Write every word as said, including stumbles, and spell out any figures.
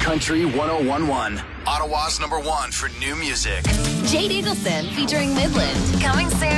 Country one oh one one. Ottawa's number one for new music. Jade Eagleson featuring Midland. Coming soon.